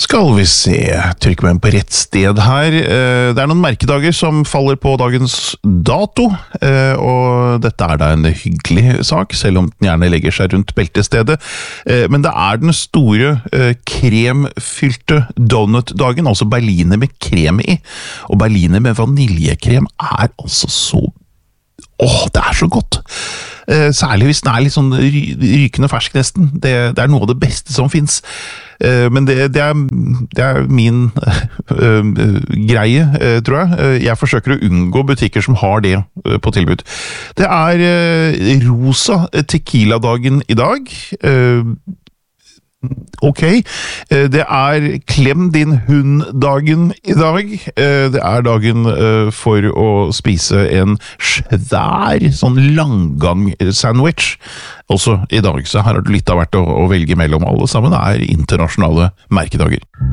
Skal vi se, trykker meg inn på rett sted her. Det noen merkedager som faller på dagens dato, og dette da en hyggelig sak, selv om den gjerne legger seg rundt beltestedet. Men det den store kremfylte donutdagen, altså berliner med krem i, og berliner med vaniljekrem altså så... det så godt! Særlig hvis den litt sånn rykende fersk nesten. Det noe av det beste som finnes. Men det min greie, tror jeg. Jeg forsøker å unngå butikker som har det på tilbud. Det rosa tequila-dagen i dag. Ok, det klem din hund-dagen i dag. Det dagen for å spise en svær, sånn langgang-sandwich. Også i dag, så her har du litt av hvert å velge mellom. Alle sammen internasjonale merkedager.